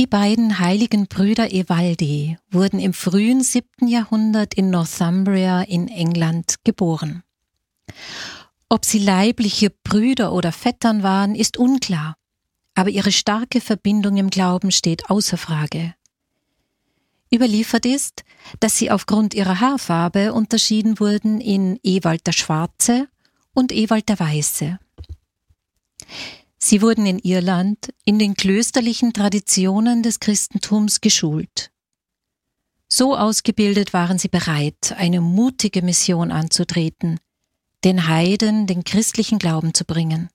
Die beiden heiligen Brüder Evaldi wurden im frühen 7. Jahrhundert in Northumbria in England geboren. Ob sie leibliche Brüder oder Vettern waren, ist unklar, aber ihre starke Verbindung im Glauben steht außer Frage. Überliefert ist, dass sie aufgrund ihrer Haarfarbe unterschieden wurden in Ewald der Schwarze und Ewald der Weiße. Sie wurden in Irland in den klösterlichen Traditionen des Christentums geschult. So ausgebildet waren sie bereit, eine mutige Mission anzutreten, den Heiden den christlichen Glauben zu bringen.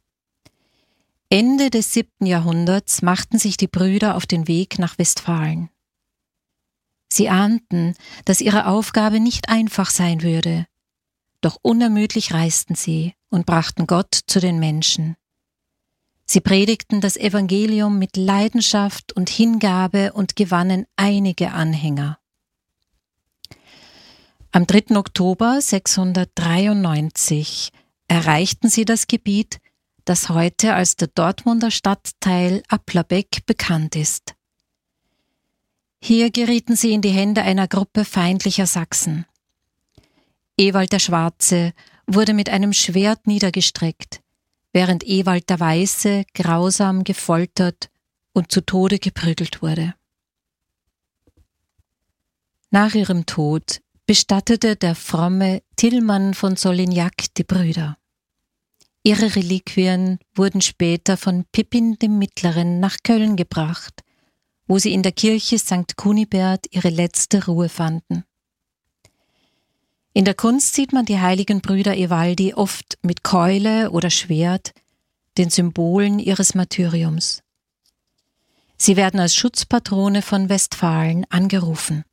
Ende des 7. Jahrhunderts machten sich die Brüder auf den Weg nach Westfalen. Sie ahnten, dass ihre Aufgabe nicht einfach sein würde, doch unermüdlich reisten sie und brachten Gott zu den Menschen. Sie predigten das Evangelium mit Leidenschaft und Hingabe und gewannen einige Anhänger. Am 3. Oktober 693 erreichten sie das Gebiet, das heute als der Dortmunder Stadtteil Applerbeck bekannt ist. Hier gerieten sie in die Hände einer Gruppe feindlicher Sachsen. Ewald der Schwarze wurde mit einem Schwert niedergestreckt, während Ewald der Weiße grausam gefoltert und zu Tode geprügelt wurde. Nach ihrem Tod bestattete der fromme Tilman von Solignac die Brüder. Ihre Reliquien wurden später von Pippin dem Mittleren nach Köln gebracht, wo sie in der Kirche St. Kunibert ihre letzte Ruhe fanden. In der Kunst sieht man die heiligen Brüder Evaldi oft mit Keule oder Schwert, den Symbolen ihres Martyriums. Sie werden als Schutzpatrone von Westfalen angerufen.